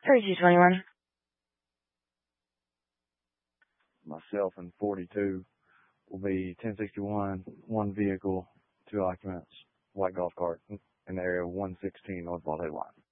3221. Myself and 42 will be 1061, one vehicle, two occupants, white golf cart in the area of 116 North Bald Head Line.